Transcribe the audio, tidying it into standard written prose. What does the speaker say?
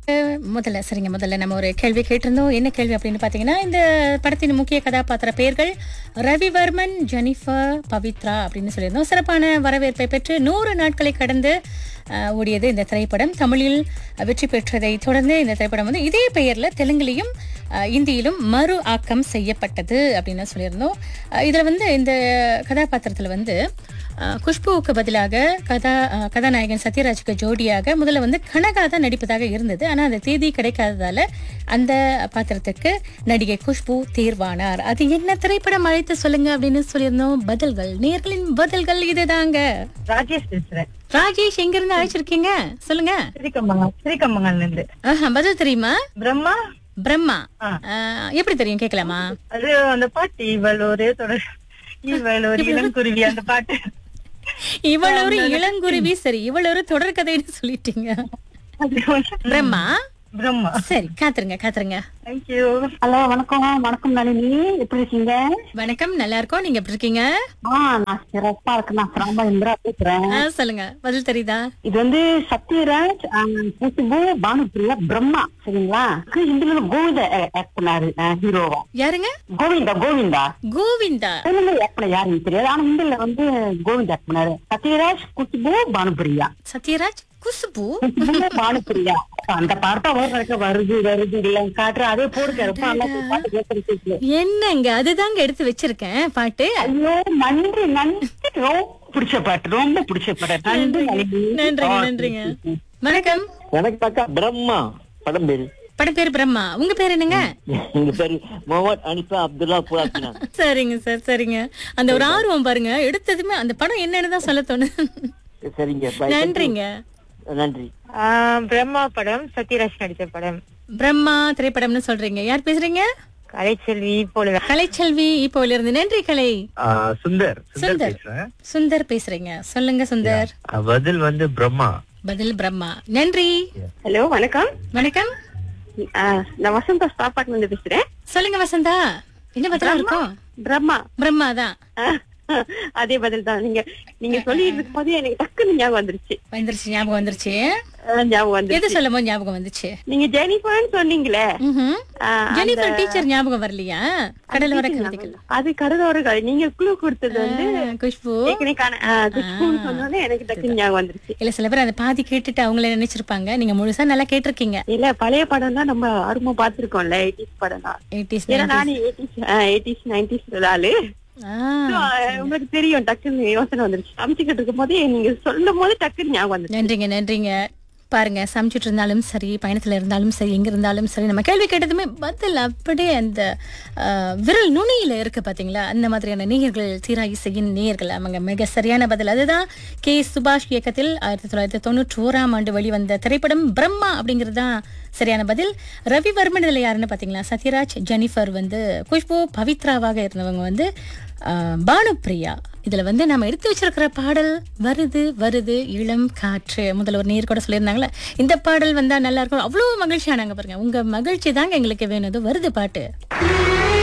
முதல்ல நம்ம ஒரு கேள்வி கேட்டிருந்தோம். என்ன கேள்வி அப்படின்னு பாத்தீங்கன்னா, இந்த படத்தின் முக்கிய கதாபாத்திர பெயர்கள் ரவிவர்மன், ஜெனிஃபர், பவித்ரா அப்படின்னு சொல்லியிருந்தோம். சிறப்பான வரவேற்பை பெற்று 100 நாட்களை கடந்து ஓடியது இந்த திரைப்படம். தமிழில் வெற்றி பெற்றதை தொடர்ந்து இந்த திரைப்படம் வந்து இதே பெயர்ல தெலுங்குலையும் இந்தியிலும் மறு ஆக்கம் செய்யப்பட்டது அப்படின்னு சொல்லியிருந்தோம். இதுல வந்து இந்த கதாபாத்திரத்துல வந்து குஷ்புவுக்கு பதிலாக கதாநாயகன் சத்யராஜுக்கு ஜோடியாக முதல்ல வந்து கனகா தான் நடிப்பதாக இருந்தது. ஆனா அந்த தேதி கிடைக்காததால அந்த பாத்திரத்துக்கு நடிகை குஷ்பு தேர்வானார். அது என்ன திரைப்படம் அழைத்து சொல்லுங்க அப்படின்னு சொல்லியிருந்தோம். பதில்கள், நேயர்களின் பதில்கள் இதுதாங்க. ராஜேஷ் பேசுறேன். ராஜேஷ் எங்க இருந்து அழைச்சிருக்கீங்க சொல்லுங்க. ஸ்ரீகம்பங்கள்ல இருந்து. பதில் தெரியுமா? பிரம்மா. பிரம்மா எப்படி தெரியும் கேட்கலாமா? அது அந்த பாட்டு இவள் ஒரு தொடர், இவள் ஒரு இளங்குருவி, அந்த பாட்டு. இவள் ஒரு இளங்குருவி. சரி, இவள் ஒரு தொடர்கதைன்னு சொல்லிட்டீங்க. பிரம்மா. பிரம்மா. சரி, காத்துருங்க. தேங்க்யூ. ஹலோ, வணக்கம் நளினி, எப்படி இருக்கீங்க? வணக்கம், நல்லா இருக்கோம். நீங்க எப்படி இருக்கீங்க? நான் சிறப்பா இருக்கேன். நான் சிரம இந்திரா பேசுறேன். சொல்லுங்க, பதில் தெரியுதா? இது வந்து சத்யராஜ், குஷ்பு, பானுப்ரியா, பிரம்மா. சரிங்களா? ஹிந்தில கோவிந்தா ஆக்ட் பண்ணாரு ஹீரோவா. யாருங்க? கோவிந்தா. தெலுங்குல ஆக்ட் பண்ண யாருன்னு தெரியாது, ஆனா ஹிந்தில வந்து கோவிந்தா ஆக்ட் பண்ணாரு. சத்யராஜ், குஷ்பு, பானுப்ரியா. சத்யராஜ், குஷ்பு, பானுப்ரியா. அந்த பாட்டா வருது இல்ல காட்டுற அதே போடுங்க. என்னங்க, அதுதாங்க எடுத்து வச்சிருக்கேன் பாட்டு. ஐயோ, நன்றி. ரொம்ப பிடிச்ச பாட்டு. நன்றிங்க. வணக்கம். எனக்கு அக்கா பிரம்மா படம் பேரு பிரம்மா. உங்க பேர் என்னங்க? எங்க பேரு முகமது அனிஃபா அப்துல்லா புலாக்கினா. சரிங்க சார், சரிங்க. அந்த ஒரு ஆர்வம் பாருங்க, எடுத்ததுமே அந்த படம் என்னன்னு தான் சொல்ல தோணுது. சரிங்க, நன்றிங்க. நன்றி. பிரம்மா படம் சத்யராஜ் நடிச்ச படம். பிரம்மா திரைப்படம்னு சொல்றீங்க. யார் பேசுறீங்க? கலைச்செல்வி இப்போல இருந்து. நன்றி கலை. சுந்தர் பேசுறீங்க. சொல்லுங்க சுந்தர். பதில் வந்து பிரம்மா. நன்றி. ஹலோ, வணக்கம். நான் வசந்தா ஸ்டாப்பாட்ல இருந்து பேசுறேன். சொல்லுங்க வசந்தா, என்ன பதிலா இருக்கும்? பிரம்மா தான். அதே பதில் தான். நீங்க சொல்லிட்டு இருக்கும் போது எனக்கு டக்குன்னு ஞாபகம் வந்துருச்சு. எது சொல்லும் போது ஞாபகம் வந்துச்சு? நீங்க ஜெனிஃபர்னு சொன்னீங்களே, ஜெனிஃபர் டீச்சர் ஞாபகம் வரலையா? கடலோர கவிதைகள். அது கடலோர. நீங்க குழு கொடுத்தது வந்து குஷ்பு. குஷ்புன்னு சொன்னோன்னே எனக்கு டக்குன்னு ஞாபகம் வந்துருச்சு. இல்ல, சில பேர் அந்த பாதி கேட்டுட்டு அவங்கள நினைச்சிருப்பாங்க. நீங்க முழுசா நல்லா கேட்டிருக்கீங்க. இல்ல, பழைய படம் தான் நம்ம ஆர்வமா பாத்துருக்கோம்ல. 80s படம் தான். 80s 90s ஆளு. உங்களுக்கு தெரியும். டக்குன்னு யோசனை வந்துருச்சு. சமைச்சுக்கிட்டு இருக்கும் போதே நீங்க சொல்லும் போது டக்குன்னு ஞாபகம் வந்துருச்சு. நன்றிங்க. பாருங்க, சமைச்சிட்டு இருந்தாலும் சரி, பயணத்துல இருந்தாலும் சரி, எங்க இருந்தாலும் சரி, நம்ம கேள்வி கேட்டதுமே பதில் அப்படியே அந்த விரல் நுனியில இருக்கு பாத்தீங்களா? அந்த மாதிரியான நேயர்கள், சீரா இசையின் நேயர்கள், அவங்க மிக சரியான பதில். அதுதான் கே. சுபாஷ் இயக்கத்தில் 1991ஆம் ஆண்டு வெளிவந்த திரைப்படம் பிரம்மா அப்படிங்கறதுதான் சரியான பதில். ரவிவர்மன் இதுல யாருன்னு பாத்தீங்களா? சத்யராஜ், ஜெனிஃபர் வந்து குஷ்பு, பவித்ராவாக இருந்தவங்க வந்து பானுப்ரியா. இதுல வந்து நம்ம எடுத்து வச்சிருக்கிற பாடல் வருது இளம் காற்று. முதல்ல ஒரு நேர் கூட சொல்லியிருந்தாங்களே, இந்த பாடல் வந்தா நல்லா இருக்கும். அவ்வளவு மகிழ்ச்சியானாங்க பாருங்க. உங்க மகிழ்ச்சி தாங்க எங்களுக்கு வேணும். வருது பாட்டு.